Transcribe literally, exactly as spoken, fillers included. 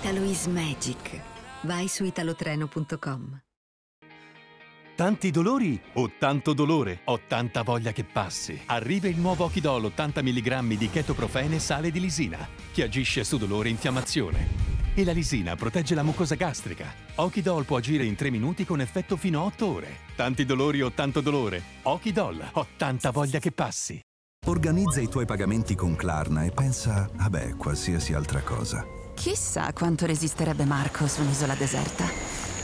Italo is magic. Vai su italotreno punto com. Tanti dolori o tanto dolore? Ho tanta voglia che passi. Arriva il nuovo Okidol ottanta milligrammi di chetoprofene e sale di lisina, che agisce su dolore e infiammazione. E la lisina protegge la mucosa gastrica. Okidol può agire in tre minuti con effetto fino a otto ore. Tanti dolori o tanto dolore? Okidol. Ho tanta voglia che passi. Organizza i tuoi pagamenti con Klarna e pensa, vabbè, qualsiasi altra cosa. Chissà quanto resisterebbe Marco su un'isola deserta.